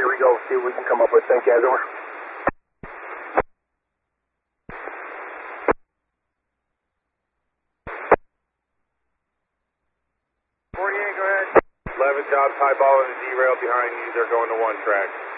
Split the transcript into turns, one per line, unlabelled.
here we go. See what we can come up with. Thank you, guys. Over.
11 Jobs, high ball and a derail behind you. They're going to 1 track.